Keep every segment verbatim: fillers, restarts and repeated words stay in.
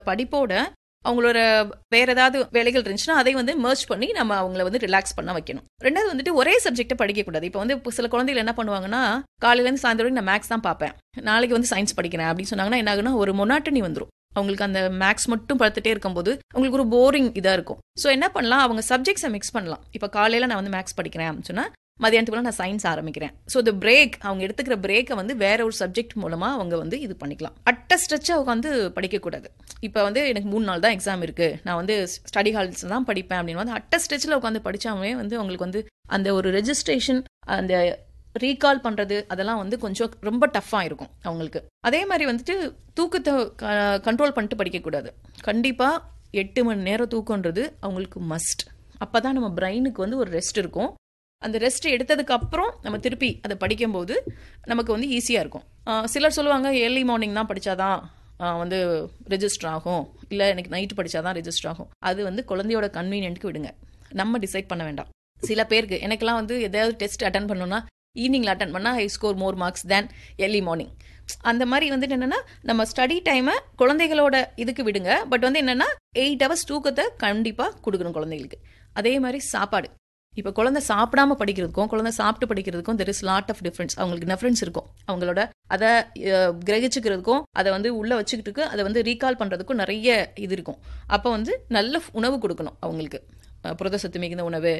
படிப்போட அவங்களோட வேற ஏதாவது வேலைகள் இருந்துச்சுன்னா அதை வந்து மர்ஜ் பண்ணி நம்ம அவங்கள வந்து ரிலாக்ஸ் பண்ண வைக்கணும். ரெண்டாவது வந்துட்டு ஒரே சப்ஜெக்ட்டை படிக்கக்கூடாது. இப்போ வந்து சில குழந்தைகள் என்ன பண்ணுவாங்கன்னா, காலையிலேருந்து சாயந்தரம் வரைக்கும் நான் மேக்ஸ் தான் பார்ப்பேன், நாளைக்கு வந்து சயின்ஸ் படிக்கிறேன் அப்படின்னு சொன்னாங்கன்னா என்ன ஆகுனா, ஒரு மொனாட்டனி வந்துடும். அவங்களுக்கு அந்த மேக்ஸ் மட்டும் பார்த்துட்டே இருக்கும்போது அவங்களுக்கு ஒரு போரிங் இதாக இருக்கும். ஸோ என்ன பண்ணலாம், அவங்க சப்ஜெக்ட்ஸை மிக்ஸ் பண்ணலாம். இப்போ காலையில் நான் வந்து மேக்ஸ் படிக்கிறேன் அப்படின்னு சொன்னால் மதியானத்துக்குள்ள நான் சயின்ஸ் ஆரம்பிக்கிறேன். ஸோ இந்த பிரேக், அவங்க எடுத்துக்கிற பிரேக்கை வந்து வேற ஒரு சப்ஜெக்ட் மூலமாக அவங்க வந்து இது பண்ணிக்கலாம். அட்ட ஸ்ட்ரெச்சாக அவங்க வந்து படிக்கக்கூடாது. இப்போ வந்து எனக்கு மூணு நாள் தான் எக்ஸாம் இருக்குது, நான் வந்து ஸ்டடி ஹால்ஸ் தான் படிப்பேன் அப்படின்னு வந்து அட்ட ஸ்ட்ரெச்சில் உட்காந்து படித்தாவே வந்து அவங்களுக்கு வந்து அந்த ஒரு ரெஜிஸ்ட்ரேஷன், அந்த ரீகால் பண்ணுறது அதெல்லாம் வந்து கொஞ்சம் ரொம்ப டஃப்பாக இருக்கும் அவங்களுக்கு. அதே மாதிரி வந்துட்டு தூக்கத்தை கண்ட்ரோல் பண்ணிட்டு படிக்கக்கூடாது. கண்டிப்பாக எட்டு மணி நேரம் தூக்கன்றது அவங்களுக்கு மஸ்ட். அப்போ தான் நம்ம பிரெயினுக்கு வந்து ஒரு ரெஸ்ட் இருக்கும். அந்த ரெஸ்ட் எடுத்ததுக்கு அப்புறம் நம்ம திருப்பி அதை படிக்கும்போது நமக்கு வந்து ஈஸியாக இருக்கும். சிலர் சொல்லுவாங்க ஏர்லி மார்னிங் தான் படித்தாதான் வந்து ரெஜிஸ்டர் ஆகும், இல்லை எனக்கு நைட்டு படித்தாதான் ரெஜிஸ்டர் ஆகும். அது வந்து குழந்தையோட கன்வீனியன்ட்க்கு விடுங்க, நம்ம டிசைட் பண்ண வேண்டாம். சில பேருக்கு, எனக்கெல்லாம் வந்து எதாவது டெஸ்ட் அட்டன் பண்ணணும்னா ஈவினிங்கில் அட்டன் பண்ணால் ஐ ஸ்கோர் மோர் மார்க்ஸ் தேன் ஏர்லி மார்னிங். அந்த மாதிரி வந்துட்டு என்னென்னா, நம்ம ஸ்டடி டைமை குழந்தைகளோட இதுக்கு விடுங்க. பட் வந்து என்னென்னா எயிட் ஹவர்ஸ் தூக்கத்தை கண்டிப்பாக கொடுக்கணும் குழந்தைகளுக்கு. அதே மாதிரி சாப்பாடு, இப்போ குழந்தை சாப்பிடாம படிக்கிறதுக்கும் குழந்தை சாப்பிட்டு படிக்கிறதுக்கும் there is lot of difference. அவங்களுக்கு டிஃப்ரென்ஸ் இருக்கும். அவங்களோட அதை கிரகிச்சுக்கிறதுக்கும் அதை வந்து உள்ளே வச்சுக்கிட்டு அதை வந்து ரீகால் பண்ணுறதுக்கும் நிறைய இது இருக்கும். அப்போ வந்து நல்ல உணவு கொடுக்கணும் அவங்களுக்கு. புரத சத்து மிகுந்த உணவு,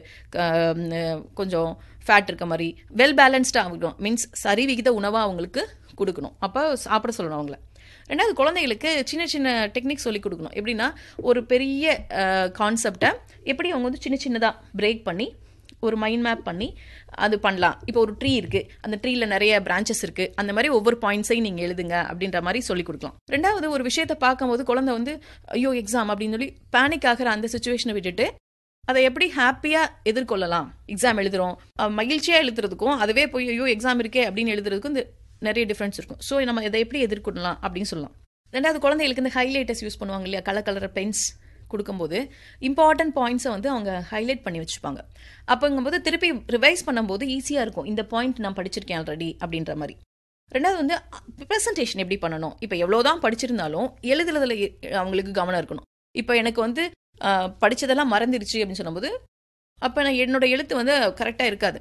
கொஞ்சம் ஃபேட் இருக்க மாதிரி வெல் பேலன்ஸ்டாக ஆகணும். மீன்ஸ் சரி விகித உணவாக அவங்களுக்கு கொடுக்கணும். அப்போ சாப்பிட சொல்லணும் அவங்கள. ரெண்டாவது, குழந்தைகளுக்கு சின்ன சின்ன டெக்னிக் சொல்லி கொடுக்கணும். எப்படின்னா, ஒரு பெரிய கான்செப்டை எப்படி அவங்க வந்து சின்ன சின்னதாக பிரேக் பண்ணி ஒரு மைண்ட் மேப் பண்ணி அது பண்ணலாம். இப்போ ஒரு ட்ரீ இருக்குது, அந்த ட்ரீயில் நிறைய பிரான்ச்சஸ் இருக்குது, அந்த மாதிரி ஒவ்வொரு பாயிண்ட்ஸையும் நீங்கள் எழுதுங்க அப்படின்ற மாதிரி சொல்லி கொடுக்கலாம். ரெண்டாவது, ஒரு விஷயத்தை பார்க்கும்போது குழந்தை வந்து ஐயோ எக்ஸாம் அப்படின்னு சொல்லி பேனிக் ஆகிற அந்த சுச்சுவேஷனை விட்டுட்டு அதை எப்படி ஹாப்பியாக எதிர்கொள்ளலாம். எக்ஸாம் எழுதுகிறோம், மகிழ்ச்சியாக எழுதுறதுக்கும் அதுவே போய் ஐயோ எக்ஸாம் இருக்கே அப்படின்னு எழுதுறதுக்கும் இந்த நிறைய டிஃப்ரென்ஸ் இருக்கும். ஸோ நம்ம இதை எப்படி எதிர்கொள்ளலாம் அப்படின்னு சொல்லலாம். ரெண்டாவது, குழந்தைகளுக்கு இந்த ஹைலைட்டர்ஸ் யூஸ் பண்ணுவாங்க இல்லையா, கலர் கலர் பென்ஸ் கொடுக்கும்போது இம்பார்ட்டன்ட் பாயிண்ட்ஸை வந்து அவங்க ஹைலைட் பண்ணி வச்சுப்பாங்க. அப்போங்கும்போது திருப்பி ரிவைஸ் பண்ணும்போது ஈஸியாக இருக்கும். இந்த பாயிண்ட் நான் படிச்சிருக்கேன் ஆல்ரெடி அப்படின்ற மாதிரி. ரெண்டாவது வந்து ப்ரெசன்டேஷன் எப்படி பண்ணணும். இப்போ எவ்வளோதான் படிச்சிருந்தாலும் எழுதுறதுல அவங்களுக்கு கவனம் இருக்கணும். இப்போ எனக்கு வந்து படித்ததெல்லாம் மறந்துடுச்சு அப்படின்னு சொல்லும்போது அப்போ நான் என்னோட எழுத்து வந்து கரெக்டாக இருக்காது.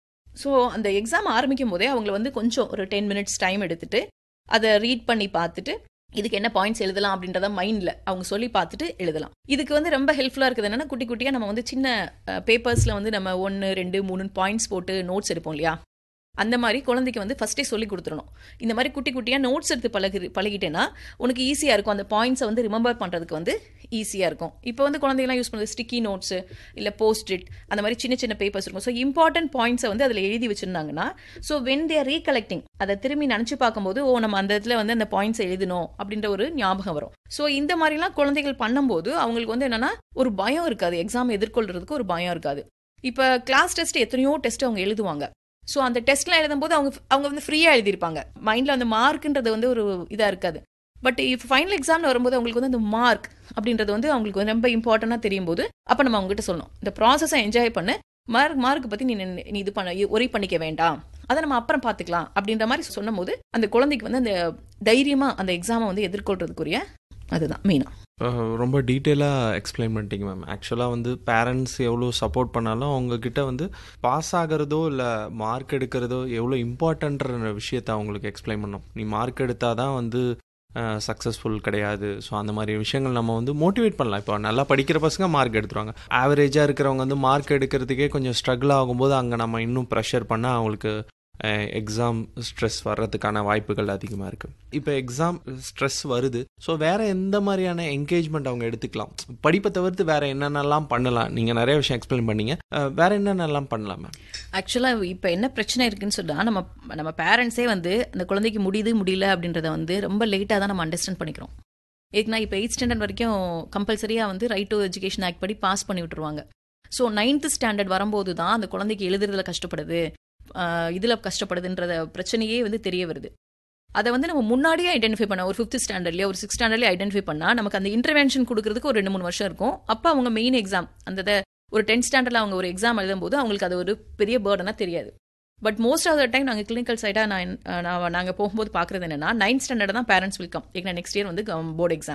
ஸோ அந்த எக்ஸாம் ஆரம்பிக்கும் போதே அவங்களை வந்து கொஞ்சம் ஒரு டென் மினிட்ஸ் டைம் எடுத்துட்டு அதை ரீட் பண்ணி பார்த்துட்டு இதுக்கு என்ன பாயிண்ட்ஸ் எழுதலாம் அப்படின்றத மைண்டில் அவங்க சொல்லி பார்த்துட்டு எழுதலாம். இதுக்கு வந்து ரொம்ப ஹெல்ப்ஃபுல்லாக இருக்குது என்னென்னா, குட்டி குட்டியாக நம்ம வந்து சின்ன பேப்பர்ஸில் வந்து நம்ம ஒன்று ரெண்டு மூணு பாயிண்ட்ஸ் போட்டு நோட்ஸ் எடுப்போம் இல்லையா, அந்த மாதிரி குழந்தைக்கு வந்து ஃபஸ்ட்டே சொல்லி கொடுத்துடணும். இந்த மாதிரி குட்டி குட்டியாக நோட்ஸ் எடுத்து பழகி பழகிட்டேன்னா உனக்கு ஈஸியாக இருக்கும். அந்த பாயிண்ட்ஸை வந்து ரிமெம்பர் பண்ணுறதுக்கு வந்து ஈஸியாக இருக்கும். இப்போ வந்து குழந்தைகள்லாம் யூஸ் பண்ணுறது ஸ்டிக்கி நோட்ஸு இல்லை போஸ்ட் இட், அந்த மாதிரி சின்ன சின்ன பேப்பர்ஸ் இருக்கும். ஸோ இம்பார்ட்டன்ட் பாயிண்ட்ஸை வந்து அதில் எழுதி வச்சுருந்தாங்கன்னா, ஸோ வென் தேர் ரீகலெக்டிங் அதை திரும்பி நினச்சி பார்க்கும்போது ஓ நம்ம அந்த இடத்துல வந்து அந்த பாயிண்ட்ஸை எழுதணும் அப்படின்ற ஒரு ஞாபகம் வரும். ஸோ இந்த மாதிரிலாம் குழந்தைகள் பண்ணும்போது அவங்களுக்கு வந்து என்னென்னா ஒரு பயம் இருக்காது, எக்ஸாம் எதிர்கொள்கிறதுக்கு ஒரு பயம் இருக்காது. இப்போ கிளாஸ் டெஸ்ட் எத்தனையோ டெஸ்ட் அவங்க எழுதுவாங்க. ஸோ அந்த டெஸ்ட்லாம் எழுதும்போது அவங்க அவங்க வந்து ஃப்ரீயாக எழுதியிருப்பாங்க. மைண்டில் அந்த மார்க்குன்றது வந்து ஒரு இதாக இருக்காது. பட் இப்போ ஃபைனல் எக்ஸாமில் வரும்போது அவங்களுக்கு வந்து அந்த மார்க் அப்படின்றது வந்து அவங்களுக்கு வந்து ரொம்ப இம்பார்ட்டண்ட்டாக தெரியும் போது அப்போ நம்ம அவங்ககிட்ட சொல்லணும், இந்த ப்ராசஸை என்ஜாய் பண்ணு, மார்க் மார்க் பற்றி நீ நீ இது பண்ண ஒரி பண்ணிக்க வேண்டாம், அதை நம்ம அப்புறம் பார்த்துக்கலாம் அப்படின்ற மாதிரி சொன்னும் போது அந்த குழந்தைக்கு வந்து அந்த தைரியமாக அந்த எக்ஸாமை வந்து எதிர்கொள்றதுக்குரிய அதுதான் மெயினாக. ரொம்ப டீட்டெயிலாக எக்ஸ்பிளைன் பண்ணிட்டீங்க மேம். ஆக்சுவலாக வந்து பேரண்ட்ஸ் எவ்வளோ சப்போர்ட் பண்ணாலும் அவங்கக்கிட்ட வந்து பாஸ் ஆகிறதோ இல்லை மார்க் எடுக்கிறதோ எவ்வளோ இம்பார்ட்டன்ற விஷயத்தை அவங்களுக்கு எக்ஸ்பிளைன் பண்ணோம். நீ மார்க் எடுத்தால் தான் வந்து சக்ஸஸ்ஃபுல் கிடையாது. ஸோ அந்த மாதிரி விஷயங்கள் நம்ம வந்து மோட்டிவேட் பண்ணலாம். இப்போ நல்லா படிக்கிற பசங்க மார்க் எடுத்துருவாங்க, ஆவரேஜாக இருக்கிறவங்க வந்து மார்க் எடுக்கிறதுக்கே கொஞ்சம் ஸ்ட்ரகிள் ஆகும்போது அங்கே நம்ம இன்னும் ப்ரெஷர் பண்ணால் அவங்களுக்கு எக்ஸாம் ஸ்ட்ரெஸ் வர்றதுக்கான வாய்ப்புகள் அதிகமாக இருக்குது. இப்போ எக்ஸாம் ஸ்ட்ரெஸ் வருது, ஸோ வேறு எந்த மாதிரியான என்கேஜ்மெண்ட் அவங்க எடுத்துக்கலாம், படிப்பை தவிர்த்து வேறு என்னென்னலாம் பண்ணலாம்? நீங்கள் நிறைய விஷயம் எக்ஸ்பிளைன் பண்ணீங்க, வேறு என்னென்னலாம் பண்ணலாம் மேம்? ஆக்சுவலாக இப்போ என்ன பிரச்சனை இருக்குன்னு சொன்னால், நம்ம நம்ம பேரண்ட்ஸே வந்து அந்த குழந்தைக்கு முடியுது முடியல அப்படின்றத வந்து ரொம்ப லேட்டாக தான் நம்ம அண்டர்ஸ்டாண்ட் பண்ணிக்கிறோம். ஏன்னா இப்போ எயிட் ஸ்டாண்டர்ட் வரைக்கும் கம்பல்சரியாக வந்து ரைட் டு எஜுகேஷன் ஆக்ட் படி பாஸ் பண்ணி விட்டுருவாங்க. ஸோ நைன்த் ஸ்டாண்டர்ட் வரும்போது தான் அந்த குழந்தைக்கு எழுதுறதுல கஷ்டப்படுது, இதில் கஷ்டப்படுதுன்றத பிரச்சனையே வந்து தெரிய வருது. அதை வந்து நம்ம முன்னாடியே ஐடென்டிஃபை பண்ண, ஒரு ஃபிஃப்த் ஸ்டாண்டர்ட்லேயே ஒரு சிக்ஸ் ஸ்டாண்டர்ட்லேயே ஐடென்டிஃபை பண்ணால் நமக்கு அந்த இன்டர்வென்ஷன் கொடுக்கறதுக்கு ஒரு ரெண்டு மூணு வருஷம் இருக்கும். அப்போ அவங்க மெயின் எக்ஸாம் அந்த ஒரு டென்த் ஸ்டாண்டர்டில் அவங்க ஒரு எக்ஸாம் எழுதும்போது அவங்களுக்கு அது ஒரு பெரிய பேர்டனாக தெரியாது. But most of the time நாங்கள் கிளினிக்கல் சைடாக நான் நாங்கள் போகும்போது பார்க்குறது என்னென்னா, நைன்த் ஸ்டாண்டர்ட் தான் பேரண்ட்ஸ் வெல்கம், ஏன்னா நெக்ஸ்ட் இயர் வந்து போர்டு எக்ஸாம்.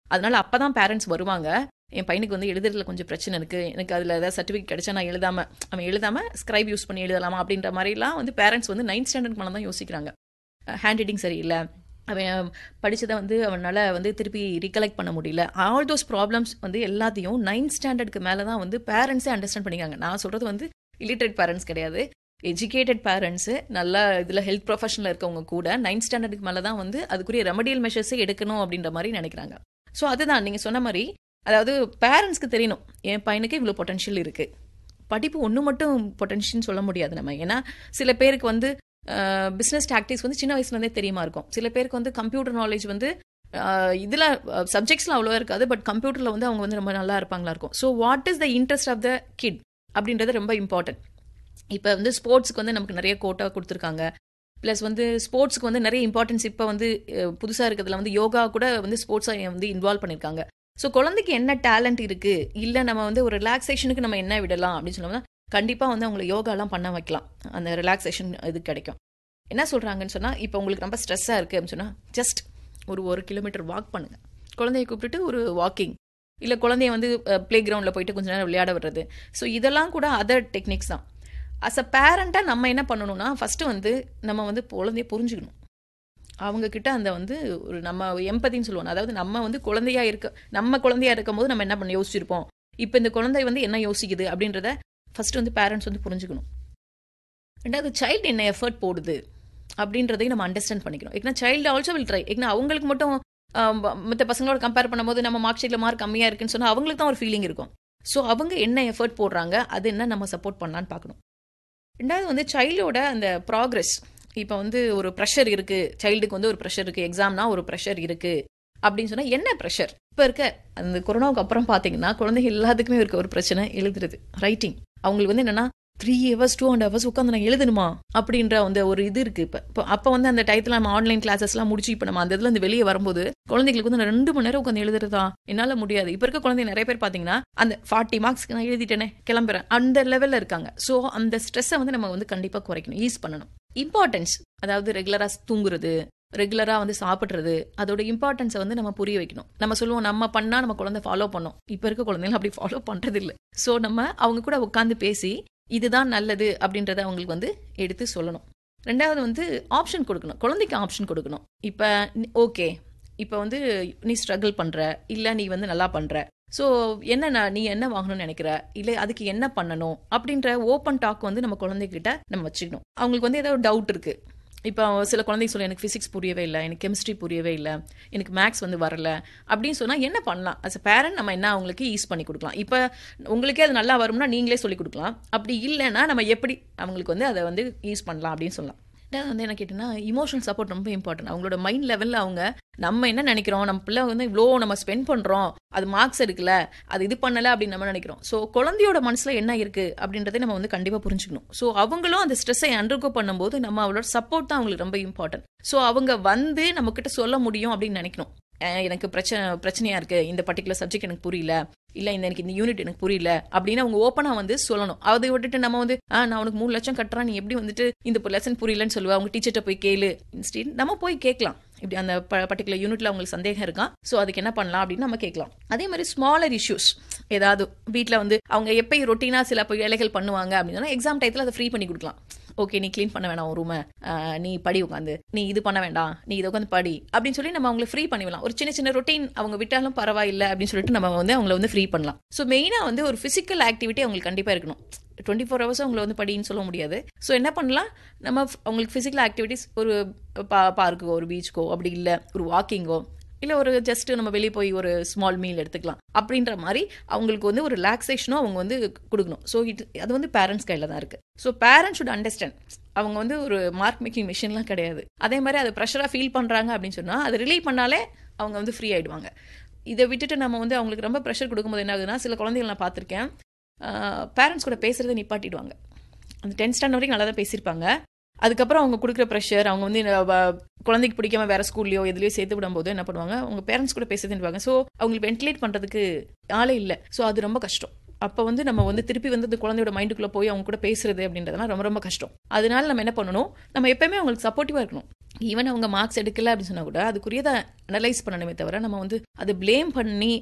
அதனால அப்போ தான் பேரண்ட்ஸ் வருவாங்க. என் பையனுக்கு வந்து எழுதுறதுல கொஞ்சம் பிரச்சனை இருக்குது, எனக்கு அதில் ஏதாவது சர்டிஃபிகேட் கிடைச்சா நான் எழுதாமல் அவன் எழுதாமல் ஸ்க்ரைப் யூஸ் பண்ணி எழுதலாமா அப்படின்ற மாதிரிலாம் வந்து பேரண்ட்ஸ் வந்து நைன்த் ஸ்டாண்டர்ட் மேலே தான் யோசிக்கிறாங்க. ஹேண்ட் ரைட்டிங் சரியில்லை, அவன் படித்ததை வந்து அவனால் வந்து திருப்பி ரீகலெக்ட் பண்ண முடியல. ஆல் தோஸ் ப்ராப்ளம்ஸ் வந்து எல்லாத்தையும் நைன்த் ஸ்டாண்டர்டுக்கு மேலே தான் வந்து பேரண்ட்ஸே அண்டர்ஸ்டாண்ட் பண்ணிக்காங்க. நான் சொல்கிறது வந்து இல்லிட்ரேட் பேரண்ட்ஸ் கிடையாது, எஜுகேட்டட் பேரண்ட்ஸு, நல்லா இதில் ஹெல்த் ப்ரொஃபஷனில் இருக்கவங்க கூட நைன்த் ஸ்டாண்டர்டுக்கு மேலே தான் வந்து அதுக்குரிய ரெமடியல் மெஷர்ஸே எடுக்கணும் அப்படின்ற மாதிரி நினைக்கிறாங்க. ஸோ அதுதான் நீங்கள் சொன்ன மாதிரி, அதாவது பேரண்ட்ஸ்க்கு தெரியணும் என் பையனுக்கு இவ்வளோ பொட்டன்ஷியல் இருக்குது. படிப்பு ஒன்று மட்டும் பொட்டன்ஷியல்னு சொல்ல முடியாது நம்ம. ஏன்னா சில பேருக்கு வந்து பிஸ்னஸ் டாக்டிக்ஸ் வந்து சின்ன வயசுலேருந்தே தெரியுமா இருக்கும். சில பேருக்கு வந்து கம்ப்யூட்டர் நாலேஜ் வந்து இதில் சப்ஜெக்ட்ஸ்லாம் அவ்வளோவா இருக்காது, பட் கம்ப்யூட்டரில் வந்து அவங்க வந்து ரொம்ப நல்லா இருப்பாங்களா இருக்கும். So what is the interest of the kid அப்படின்றது ரொம்ப இம்பார்ட்டன்ட். இப்போ வந்து ஸ்போர்ட்ஸ்க்கு வந்து நமக்கு நிறைய கோட்டா கொடுத்துருக்காங்க. ப்ளஸ் வந்து ஸ்போர்ட்ஸ்க்கு வந்து நிறைய இம்பார்ட்டன்ஸ் இப்போ வந்து புதுசாக இருக்கிறதுல வந்து யோகா கூட வந்து ஸ்போர்ட்ஸை வந்து இன்வால்வ் பண்ணியிருக்காங்க. ஸோ குழந்தைக்கு என்ன டேலண்ட் இருக்குது, இல்லை நம்ம வந்து ஒரு ரிலாக்ஸேஷனுக்கு நம்ம என்ன விடலாம் அப்படின்னு சொன்னோம்னா கண்டிப்பாக வந்து அவங்களை யோகாலாம் பண்ண வைக்கலாம். அந்த ரிலாக்ஸேஷன் இது கிடைக்கும். என்ன சொல்கிறாங்கன்னு சொன்னால், இப்போ உங்களுக்கு ரொம்ப ஸ்ட்ரெஸ்ஸாக இருக்குது அப்படின்னு சொன்னால் ஜஸ்ட் ஒரு ஒரு கிலோமீட்டர் வாக் பண்ணுங்கள். குழந்தைய கூப்பிட்டுட்டு ஒரு வாக்கிங், இல்லை குழந்தைய வந்து ப்ளே கிரவுண்டில் போயிட்டு கொஞ்சம் நேரம் விளையாட விடுறது. ஸோ இதெல்லாம் கூட அதர் டெக்னிக்ஸ் தான். அஸ் அ பேரண்ட்டாக நம்ம என்ன பண்ணணும்னா, ஃபஸ்ட்டு வந்து நம்ம வந்து குழந்தைய புரிஞ்சுக்கணும். அவங்கக்கிட்ட அந்த வந்து ஒரு நம்ம எம்பதின்னு சொல்லுவோம். அதாவது நம்ம வந்து குழந்தையாக இருக்க நம்ம குழந்தையாக இருக்கும் போது நம்ம என்ன பண்ண யோசிச்சிருப்போம், இப்போ இந்த குழந்தை வந்து என்ன யோசிக்குது அப்படின்றத ஃபஸ்ட்டு வந்து பேரண்ட்ஸ் வந்து புரிஞ்சுக்கணும். ரெண்டாவது சைல்டு என்ன எஃபர்ட் போடுது அப்படின்றதையும் நம்ம அண்டர்ஸ்டாண்ட் பண்ணிக்கணும். ஏன்னா சைல்டு ஆல்சோ வில் ட்ரை. ஏன்னா அவங்களுக்கு மட்டும் மற்ற பசங்களோட கம்பேர் பண்ணும்போது நம்ம மார்க் ஷீட்டில் மார்க் கம்மியாக இருக்குன்னு சொன்னால் அவங்களுக்கு தான் ஒரு ஃபீலிங் இருக்கும். ஸோ அவங்க என்ன எஃபர்ட் போடுறாங்க, அது என்ன நம்ம சப்போர்ட் பண்ணலான்னு பார்க்கணும். ரெண்டாவது வந்து சைல்டோட அந்த ப்ராக்ரெஸ். இப்போ வந்து ஒரு ப்ரெஷர் இருக்குது, சைல்டுக்கு வந்து ஒரு ப்ரெஷர் இருக்குது, எக்ஸாம்னா ஒரு ப்ரெஷர் இருக்குது அப்படின்னு சொன்னால் என்ன ப்ரெஷர்? இப்போ இருக்க அந்த கொரோனாவுக்கு அப்புறம் பார்த்தீங்கன்னா குழந்தைங்க எல்லாத்துக்குமே இருக்க ஒரு பிரச்சனை எழுதுறது, ரைட்டிங். அவங்களுக்கு வந்து என்னென்னா three hours two and hours உட்காந்து நான் எழுதணுமா அப்படின்ற அந்த ஒரு இது இருக்குது. இப்போ இப்போ அப்போ வந்து அந்த டயத்தில் நம்ம ஆன்லைன் கிளாஸஸ்லாம் முடிச்சு இப்போ நம்ம அந்த இதில் வந்து வெளியே வரும்போது குழந்தைங்களுக்கு வந்து நான் ரெண்டு மணி நேரம் உட்காந்து எழுதுறதா என்னால் முடியாது. இப்போ இருக்க குழந்தை நிறைய பேர் பார்த்தீங்கன்னா அந்த ஃபார்ட்டி மார்க்ஸ்க்கு நான் எழுதிட்டேனே கிளம்புறேன் அந்த லெவலில் இருக்காங்க. ஸோ அந்த ஸ்ட்ரெஸ்ஸை வந்து நம்ம வந்து கண்டிப்பாக குறைக்கணும், ஈஸ் பண்ணணும். இம்பார்ட்டன்ஸ், அதாவது ரெகுலராக தூங்குறது, ரெகுலராக வந்து சாப்பிட்றது, அதோட இம்பார்ட்டன்ஸை வந்து நம்ம புரிய வைக்கணும். நம்ம சொல்லுவோம் நம்ம பண்ணால் நம்ம குழந்தை ஃபாலோ பண்ணோம். இப்போ இருக்க குழந்தைங்க அப்படி ஃபாலோ பண்ணுறது இல்லை. ஸோ நம்ம அவங்க கூட உட்காந்து பேசி இதுதான் நல்லது அப்படின்றத அவங்களுக்கு வந்து எடுத்து சொல்லணும். ரெண்டாவது வந்து ஆப்ஷன் கொடுக்கணும், குழந்தைக்கு ஆப்ஷன் கொடுக்கணும். இப்போ ஓகே, இப்போ வந்து நீ ஸ்ட்ரகிள் பண்ணுற, இல்லை நீ வந்து நல்லா பண்ணுற, ஸோ என்ன நீ என்ன வாங்கணும்னு நினைக்கிற, இல்லை அதுக்கு என்ன பண்ணணும் அப்படின்ற ஓப்பன் டாக் வந்து நம்ம குழந்தைகிட்ட நம்ம வச்சுக்கணும். அவங்களுக்கு வந்து ஏதாவது டவுட் இருக்குது. இப்போ சில குழந்தைங்க சொல்ல எனக்கு ஃபிசிக்ஸ் புரியவே இல்லை, எனக்கு கெமிஸ்ட்ரி புரியவே இல்லை, எனக்கு மேக்ஸ் வந்து வரல அப்படின்னு சொன்னால் என்ன பண்ணலாம்? அஸ் அ பேரண்ட் நம்ம என்ன அவங்களுக்கு ஈஸ் பண்ணி கொடுக்கலாம். இப்போ உங்களுக்கே அது நல்லா வரும்னா நீங்களே சொல்லிக் கொடுக்கலாம். அப்படி இல்லைன்னா நம்ம எப்படி அவங்களுக்கு வந்து அதை வந்து யூஸ் பண்ணலாம் அப்படின்னு சொல்லலாம். வந்து என்ன கேட்டீங்கன்னா, இமோஷனல் சப்போர்ட் ரொம்ப இம்பார்ட்டன்ட். அவங்களோட மைண்ட் லெவலில் அவங்க நம்ம என்ன நினைக்கிறோம், நம்ம பிள்ளை வந்து இவ்வளோ நம்ம ஸ்பெண்ட் பண்ணுறோம், அது மார்க்ஸ் எடுக்கல, அது இது பண்ணலை அப்படின்னு நம்ம நினைக்கிறோம். ஸோ குழந்தையோட மனசில் என்ன இருக்குது அப்படின்றத நம்ம வந்து கண்டிப்பாக புரிஞ்சுக்கணும். ஸோ அவங்களும் அந்த ஸ்ட்ரெஸ்ஸை அண்டர்கோ பண்ணும்போது நம்ம அவளோட சப்போர்ட் தான் அவங்களுக்கு ரொம்ப இம்பார்ட்டன்ட். ஸோ அவங்க வந்து நம்மக்கிட்ட சொல்ல முடியும் அப்படின்னு நினைக்கணும். எனக்கு பிரச்சனை பிரச்சனையாக இருக்குது, இந்த பர்டிகுலர் சப்ஜெக்ட் எனக்கு புரியல, இல்லை இந்த எனக்கு இந்த யூனிட் எனக்கு புரியல அப்படின்னு அவங்க ஓப்பனாக வந்து சொல்லணும். அதை விட்டுட்டு நம்ம வந்து ஆ நான் உனக்கு மூணு லட்சம் கட்டுறேன், நீ எப்படி வந்துட்டு இந்த லெசன் புரியலன்னு சொல்லுவா, அவங்க டீச்சர்கிட்ட போய் கேளு. இன்ஸ்டீட் நம்ம போய் கேட்கலாம், இப்படி அந்த பர்டிகுலர் யூனிட்ல அவங்களுக்கு சந்தேகம் இருக்கா, ஸோ அதுக்கு என்ன பண்ணலாம் அப்படின்னு நம்ம கேட்கலாம். அதே மாதிரி ஸ்மாலர் இஷ்யூஸ் ஏதாவது வீட்டில் வந்து அவங்க எப்பயும் ரொட்டீனாக சில வேலைகள் பண்ணுவாங்க அப்படின்னா எக்ஸாம் டயத்தில் அதை ஃப்ரீ பண்ணி கொடுக்கலாம். ஓகே, நீ க்ளீன் பண்ண வேணாம் ஒரு ரூமை, நீ படி உட்காந்து, நீ இது பண்ண வேண்டாம், நீ இதை உட்காந்து படி அப்படின்னு சொல்லி நம்ம அவங்களை ஃப்ரீ பண்ணிடலாம். ஒரு சின்ன சின்ன ரொட்டீன் அவங்க விட்டாலும் பரவாயில்லை அப்படின்னு சொல்லிட்டு நம்ம வந்து அவங்களை வந்து ஃப்ரீ பண்ணலாம். ஸோ மெயினாக வந்து ஒரு ஃபிசிக்கல் ஆக்டிவிட்டி அவங்களுக்கு கண்டிப்பாக இருக்கணும். டுவெண்ட்டி ஃபோர் ஹவர்ஸ் அவங்களை வந்து படின்னு சொல்ல முடியாது. ஸோ என்ன பண்ணலாம், நம்ம அவங்களுக்கு ஃபிசிக்கல் ஆக்டிவிட்டிஸ் ஒரு பா பார்க்குக்கோ ஒரு பீச்சுக்கோ, அப்படி இல்லை ஒரு வாக்கிங்கோ, இல்லை ஒரு ஜஸ்ட் நம்ம வெளியே போய் ஒரு ஸ்மால் மீல் எடுத்துக்கலாம் அப்படின்ற மாதிரி அவங்களுக்கு வந்து ஒரு ரிலாக்ஸேஷனும் அவங்க வந்து கொடுக்கணும். ஸோ இது அது வந்து பேரண்ட்ஸ் கையில் தான் இருக்குது. ஸோ பேரண்ட்ஸ் ஷுட் அண்டர்ஸ்டாண்ட், அவங்க வந்து ஒரு மார்க் மேக்கிங் மிஷின்லாம் கிடையாது. அதே மாதிரி அதை ப்ரெஷராக ஃபீல் பண்ணுறாங்க அப்படின்னு சொன்னால் அதை ரிலீவ் பண்ணாலே அவங்க வந்து ஃப்ரீ ஆகிடுவாங்க. இதை விட்டுட்டு நம்ம வந்து அவங்களுக்கு ரொம்ப ப்ரெஷர் கொடுக்கும்போது என்ன ஆகுதுன்னா, சில குழந்தைகள் நான் பார்த்துருக்கேன், பேரண்ட்ஸ் கூட பேசுகிறத நிப்பாட்டிடுவாங்க. அந்த டென்த் ஸ்டாண்டர்ட் வரைக்கும் நல்லா தான் பேசியிருப்பாங்க. அதுக்கப்புறம் அவங்க கொடுக்குற ப்ரெஷர், அவங்க வந்து குழந்தைக்கு பிடிக்காம வேறு ஸ்கூல்லையோ எதுலையோ சேர்த்து விடும்போது என்ன பண்ணுவாங்க, அவங்க பேரண்ட்ஸ் கூட பேசுதுன்னுவாங்க. ஸோ அவங்களுக்கு வென்டிலேட் பண்ணுறதுக்கு ஆளே இல்லை. ஸோ அது ரொம்ப கஷ்டம். அப்போ வந்து நம்ம வந்து திருப்பி வந்து அந்த குழந்தையோட மைண்டுக்குள்ளே போய் அவங்க கூட பேசுறது அப்படின்றதுலாம் ரொம்ப ரொம்ப கஷ்டம். அதனால நம்ம என்ன பண்ணணும், நம்ம எப்பயுமே அவங்களுக்கு சப்போர்ட்டிவாக இருக்கணும். ஈவன் அவங்க மார்க்ஸ் எடுக்கல அப்படின்னு சொன்னா கூட அதுக்குரியதை அனலைஸ் பண்ணணுமே தவிர நம்ம வந்து அதை ப்ளேம் பண்ணி